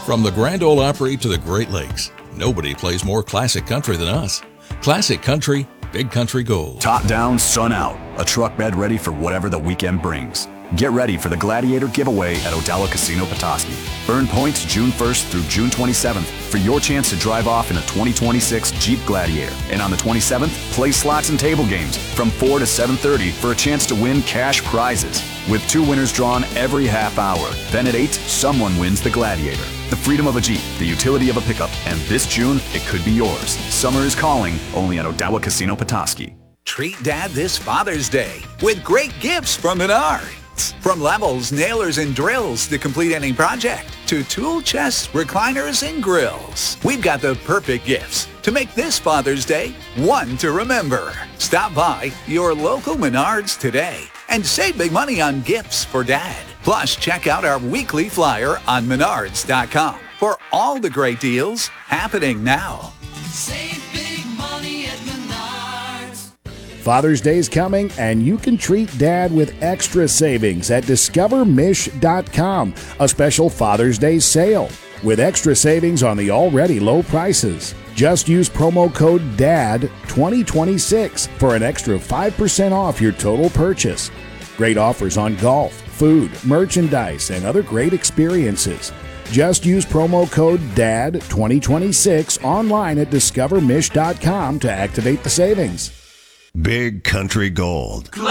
From the Grand Ole Opry to the Great Lakes, nobody plays more classic country than us. Classic country, Big Country Gold. Top down, sun out. A truck bed ready for whatever the weekend brings. Get ready for the Gladiator giveaway at Odawa Casino Petoskey. Earn points June 1st through June 27th for your chance to drive off in a 2026 Jeep Gladiator. And on the 27th, play slots and table games from 4 to 7:30 for a chance to win cash prizes, with 2 winners drawn every half hour. Then at 8, someone wins the Gladiator, the freedom of a Jeep, the utility of a pickup, and this June, it could be yours. Summer is calling, only at Odawa Casino Petoskey. Treat Dad this Father's Day with great gifts from Menards. From levels, nailers, and drills to complete any project, to tool chests, recliners, and grills. We've got the perfect gifts to make this Father's Day one to remember. Stop by your local Menards today and save big money on gifts for Dad. Plus, check out our weekly flyer on menards.com for all the great deals happening now. Save big money at Menards. Father's Day's coming, and you can treat Dad with extra savings at discovermish.com, a special Father's Day sale with extra savings on the already low prices. Just use promo code DAD2026 for an extra 5% off your total purchase. Great offers on golf, food, merchandise, and other great experiences. Just use promo code DAD2026 online at discovermish.com to activate the savings. Big Country Gold.